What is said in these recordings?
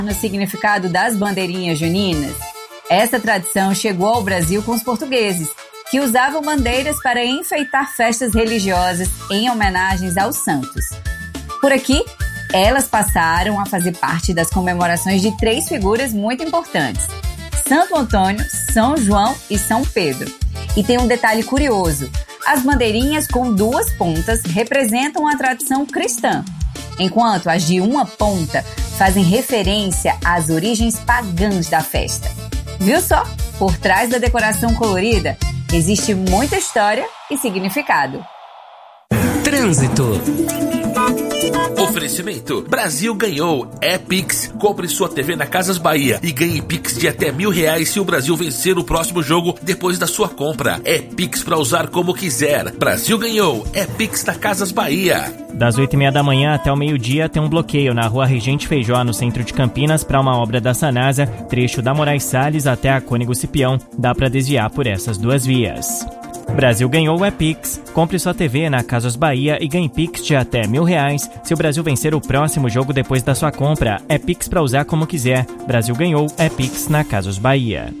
no significado das bandeirinhas juninas? Essa tradição chegou ao Brasil com os portugueses, que usavam bandeiras para enfeitar festas religiosas em homenagens aos santos. Por aqui, elas passaram a fazer parte das comemorações de 3 figuras muito importantes: Santo Antônio, São João e São Pedro. E tem um detalhe curioso: as bandeirinhas com 2 pontas representam a tradição cristã, enquanto as de uma ponta fazem referência às origens pagãs da festa. Viu só? Por trás da decoração colorida existe muita história e significado. Trânsito. Oferecimento: Brasil ganhou. É Pix. Compre sua TV na Casas Bahia e ganhe Pix de até R$1.000 se o Brasil vencer o próximo jogo depois da sua compra. É Pix pra usar como quiser. Brasil ganhou. É Pix da Casas Bahia. Das 8h30 da manhã até o meio-dia tem um bloqueio na rua Regente Feijó, no centro de Campinas, para uma obra da Sanasa, trecho da Moraes Salles até a Cônego Cipião. Dá para desviar por essas 2 vias. Brasil ganhou é Pix. Compre sua TV na Casas Bahia e ganhe Pix de até R$1.000 se o Brasil vencer o próximo jogo depois da sua compra. É Pix para usar como quiser. Brasil ganhou é Pix na Casas Bahia.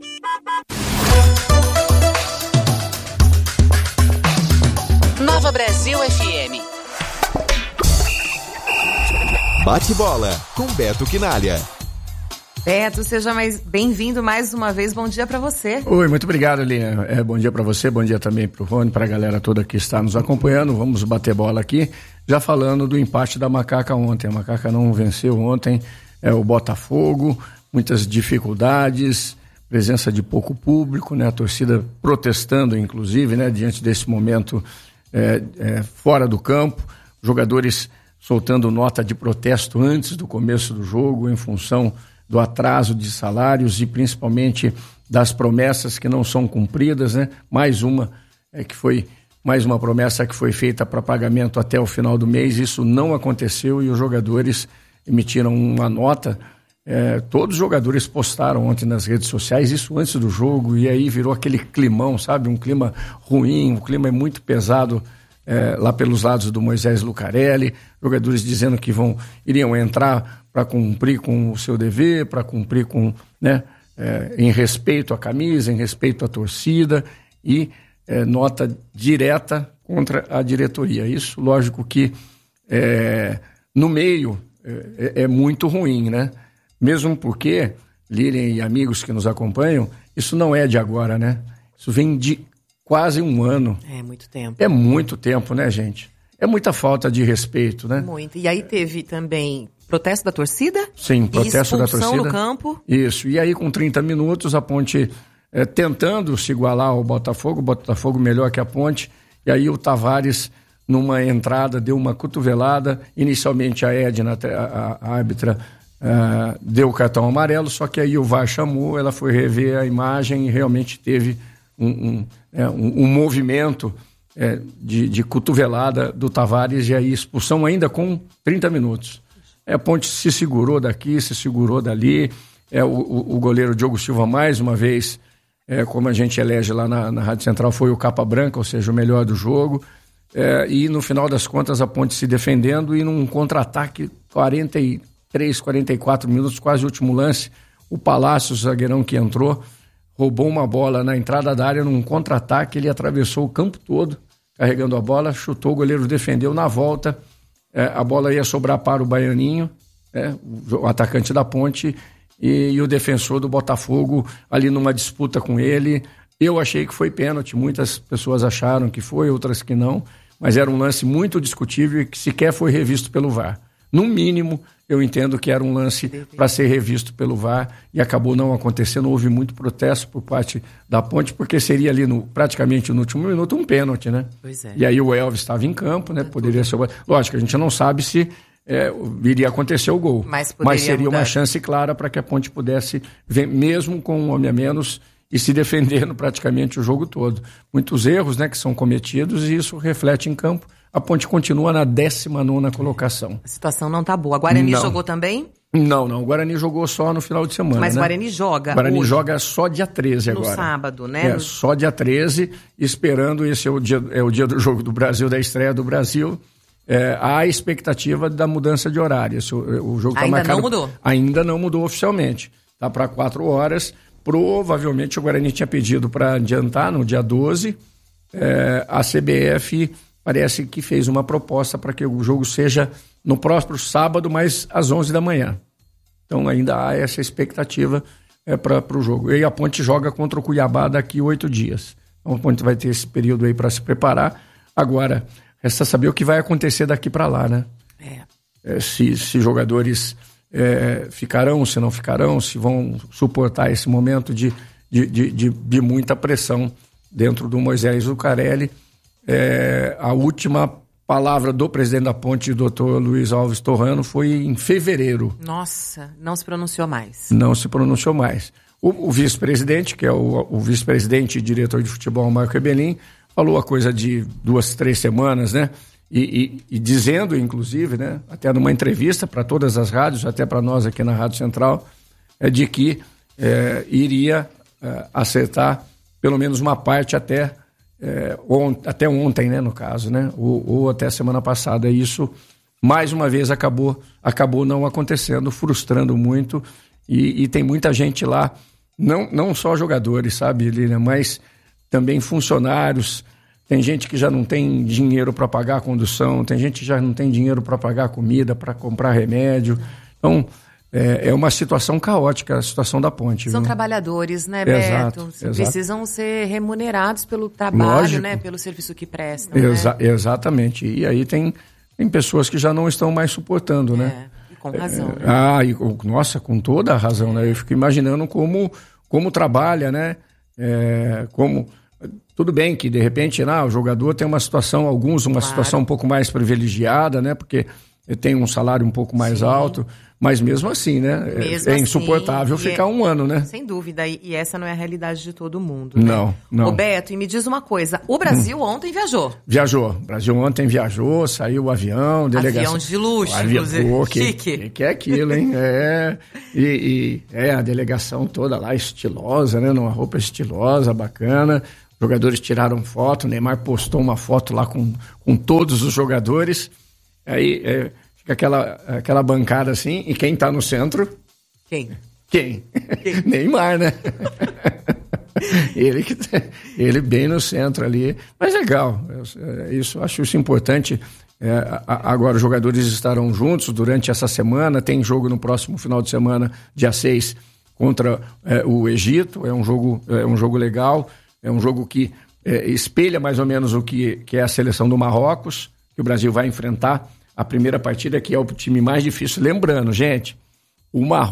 Nova Brasil FM. Bate bola com Beto Quinalha. Beto, seja bem-vindo mais uma vez. Bom dia para você. Oi, muito obrigado, Linha. Bom dia para você, bom dia também pro Rony, pra galera toda que está nos acompanhando. Vamos bater bola aqui, já falando do empate da Macaca ontem. A Macaca não venceu ontem, o Botafogo, muitas dificuldades, presença de pouco público, né? A torcida protestando, inclusive, né? Diante desse momento fora do campo, jogadores soltando nota de protesto antes do começo do jogo, em função do atraso de salários e principalmente das promessas que não são cumpridas, né? Mais uma promessa que foi feita para pagamento até o final do mês. Isso não aconteceu e os jogadores emitiram uma nota. Todos os jogadores postaram ontem nas redes sociais, isso antes do jogo, e aí virou aquele climão, sabe? Um clima ruim, um clima muito pesado lá pelos lados do Moisés Lucarelli, jogadores dizendo que iriam entrar para cumprir com o seu dever, para cumprir com, né, em respeito à camisa, em respeito à torcida, e nota direta contra a diretoria. Isso, lógico que no meio é muito ruim, né? Mesmo porque, Lilian e amigos que nos acompanham, isso não é de agora, né? Isso vem de quase um ano. É muito tempo. É muito tempo, né, gente? É muita falta de respeito, né? Muito. E aí teve também protesto da torcida? Sim, protesto da torcida. Expulsão no campo? Isso. E aí, com 30 minutos, a Ponte tentando se igualar ao Botafogo, o Botafogo melhor que a Ponte. E aí o Tavares, numa entrada, deu uma cotovelada. Inicialmente a Edna, a árbitra, deu o cartão amarelo, só que aí o VAR chamou, ela foi rever a imagem e realmente teve um movimento de cotovelada do Tavares, e aí expulsão ainda com 30 minutos. A Ponte se segurou daqui, se segurou dali. O goleiro Diogo Silva, mais uma vez, como a gente elege lá na Rádio Central, foi o capa branca, ou seja, o melhor do jogo. E no final das contas a Ponte se defendendo, e num contra-ataque 43, 44 minutos, quase o último lance, o Palácio, o zagueirão que entrou, roubou uma bola na entrada da área num contra-ataque. Ele atravessou o campo todo carregando a bola, chutou, o goleiro defendeu. Na volta a bola ia sobrar para o Baianinho, o atacante da Ponte, e o defensor do Botafogo ali numa disputa com ele. Eu achei que foi pênalti, muitas pessoas acharam que foi, outras que não, mas era um lance muito discutível e que sequer foi revisto pelo VAR. No mínimo, eu entendo que era um lance para ser revisto pelo VAR e acabou não acontecendo. Houve muito protesto por parte da Ponte, porque seria ali praticamente no último minuto um pênalti, né? Pois é. E aí o Elvis estava em campo, né? Poderia ser... Lógico, a gente não sabe se iria acontecer o gol, mas seria uma chance clara para que a Ponte pudesse, mesmo com um homem a menos, e se defendendo praticamente o jogo todo. Muitos erros, né, que são cometidos, e isso reflete em campo. A Ponte continua na 19ª colocação. A situação não está boa. A Guarani jogou também? Não. O Guarani jogou só no final de semana. Mas né? o Guarani joga. O Guarani joga só dia 13 agora. No sábado, né? Só dia 13, esperando. Esse é o dia do jogo do Brasil, da estreia do Brasil. há a expectativa da mudança de horário. O jogo tá ainda marcado, não mudou? Ainda não mudou oficialmente. Está para 4 horas. Provavelmente o Guarani tinha pedido para adiantar no dia 12. A CBF parece que fez uma proposta para que o jogo seja no próximo sábado, mas às 11 da manhã. Então ainda há essa expectativa para o jogo. E a Ponte joga contra o Cuiabá daqui 8 dias. Então a Ponte vai ter esse período aí para se preparar. Agora, resta saber o que vai acontecer daqui para lá, né? Se jogadores ficarão, se não ficarão, se vão suportar esse momento de muita pressão dentro do Moisés Zuccarelli. A última palavra do presidente da Ponte, Dr. Luiz Alves Torrano, foi em fevereiro. Nossa, não se pronunciou mais. Não se pronunciou mais. O vice-presidente, que é o vice-presidente e diretor de futebol, Marco Ebelin, falou a coisa de 2, 3 semanas, né? E dizendo, inclusive, né, até numa entrevista para todas as rádios, até para nós aqui na Rádio Central, de que iria acertar pelo menos uma parte até ontem, né, no caso, né, ou até semana passada. E isso, mais uma vez, acabou não acontecendo, frustrando muito. E tem muita gente lá, não só jogadores, sabe, Lilian, mas também funcionários. Tem gente que já não tem dinheiro para pagar a condução, tem gente que já não tem dinheiro para pagar comida, para comprar remédio. Então, é uma situação caótica, a situação da Ponte. São trabalhadores, né, Beto? Exato. Precisam ser remunerados pelo trabalho, lógico, né, pelo serviço que prestam. Exatamente. E aí tem pessoas que já não estão mais suportando, né? E com razão. Né? Nossa, com toda a razão, né? Eu fico imaginando como trabalha, né? Tudo bem que, de repente, o jogador tem uma situação, situação um pouco mais privilegiada, né? Porque tem um salário um pouco mais alto, mas mesmo assim, né? É insuportável ficar um ano, né? Sem dúvida, e essa não é a realidade de todo mundo, né? Não. Ô Beto, e me diz uma coisa, o Brasil ontem viajou. O Brasil ontem viajou, saiu o avião, delegação... Avião de luxo, chique. Que é aquilo, hein? E a delegação toda lá estilosa, né? Numa roupa estilosa, bacana. Os jogadores tiraram foto, o Neymar postou uma foto lá com todos os jogadores. Aí fica aquela bancada assim, e quem tá no centro? Quem? Neymar, né? ele bem no centro ali. Mas legal, acho isso importante. Agora os jogadores estarão juntos durante essa semana, tem jogo no próximo final de semana, dia 6, contra o Egito. É um jogo legal, é um jogo que espelha mais ou menos o que é a seleção do Marrocos, que o Brasil vai enfrentar. A primeira partida, que é o time mais difícil. Lembrando, gente, o Marrocos